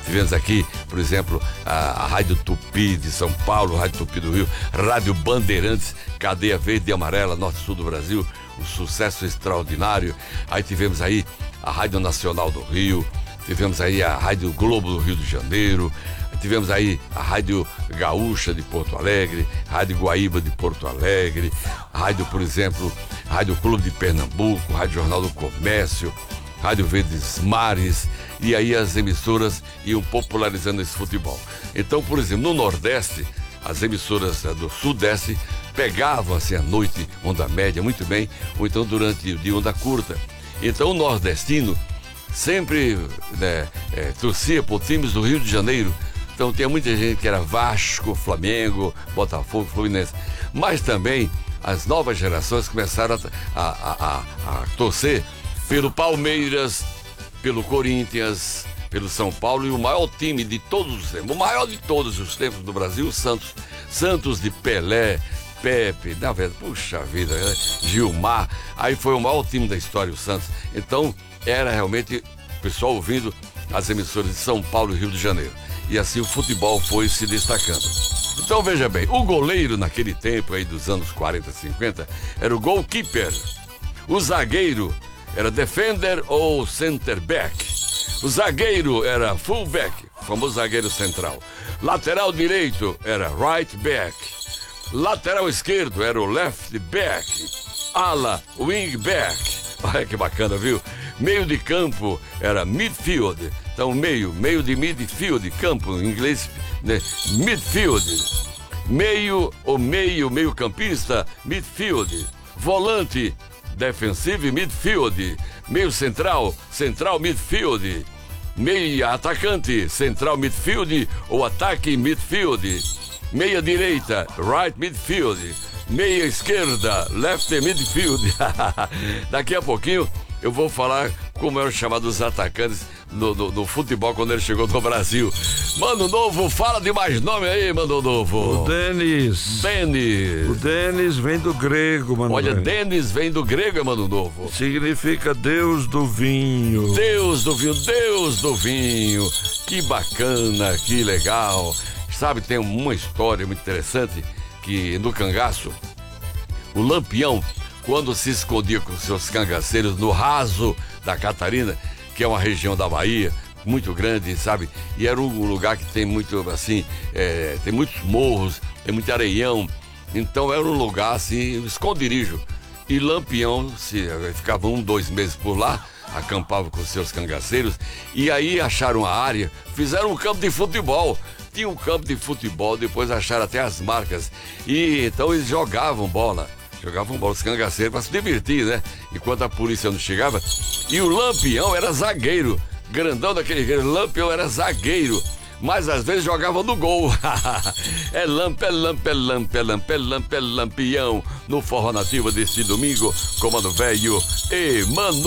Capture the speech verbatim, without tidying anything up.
tivemos aqui, por exemplo, a, a Rádio Tupi de São Paulo, Rádio Tupi do Rio, Rádio Bandeirantes, Cadeia Verde e Amarela, Norte e Sul do Brasil, um sucesso extraordinário. Aí tivemos aí a Rádio Nacional do Rio, tivemos aí a Rádio Globo do Rio de Janeiro, tivemos aí a Rádio Gaúcha de Porto Alegre, Rádio Guaíba de Porto Alegre, a Rádio, por exemplo, Rádio Clube de Pernambuco, Rádio Jornal do Comércio, Rádio Verdes Mares, e aí as emissoras iam popularizando esse futebol. Então, por exemplo, no Nordeste, as emissoras do Sudeste pegavam assim à noite onda média muito bem, ou então durante o dia onda curta. Então o nordestino sempre, né, é, torcia por times do Rio de Janeiro. Então tinha muita gente que era Vasco, Flamengo, Botafogo, Fluminense. Mas também as novas gerações começaram a, a, a, a torcer pelo Palmeiras, pelo Corinthians, pelo São Paulo, e o maior time de todos os tempos, o maior de todos os tempos do Brasil, o Santos. Santos de Pelé, Pepe, na verdade, puxa vida, Gilmar. Aí foi o maior time da história, o Santos. Então era realmente o pessoal ouvindo as emissoras de São Paulo e Rio de Janeiro. E assim o futebol foi se destacando. Então veja bem, o goleiro naquele tempo aí dos anos quarenta, cinquenta era o goalkeeper. O zagueiro era defender ou center back. O zagueiro era fullback, famoso zagueiro central. Lateral direito era right back. Lateral esquerdo era o left back. Ala, wing back. Olha que bacana, viu? Meio de campo era midfield. Então meio, meio de midfield, campo em inglês, né? Midfield. Meio ou meio, meio campista, midfield. Volante, defensive midfield. Meio central, central midfield. Meia atacante, central midfield ou ataque midfield. Meia direita, right midfield. Meia esquerda, left midfield. Daqui a pouquinho eu vou falar como eram chamados os atacantes no, no, no futebol quando ele chegou no Brasil. Mano Novo, fala de mais nome aí, Mano Novo. O Denis. Denis. O Denis vem do grego, mano. Olha, Denis vem do grego, é Mano Novo. Significa Deus do vinho. Deus do vinho, Deus do vinho. Que bacana, que legal. Sabe, tem uma história muito interessante que no cangaço, o Lampião, quando se escondia com seus cangaceiros no raso da Catarina, que é uma região da Bahia muito grande, sabe? E era um lugar que tem muito, assim, é, tem muitos morros, tem muito areião. Então era um lugar, assim, um esconderijo. E Lampião se, ficava um, dois meses por lá, acampava com seus cangaceiros, e aí acharam a área, fizeram um campo de futebol. Tinha um campo de futebol, depois acharam até as marcas. E então eles jogavam bola. Jogavam bola, os cangaceiros, para se divertir, né? Enquanto a polícia não chegava. E o Lampião era zagueiro. Grandão daquele jeito. Lampião era zagueiro. Mas às vezes jogava no gol. É lampe, é lampe, é lampe, é lampe, é lampe, é Lampião. No forró nativo deste domingo, comando velho e Mano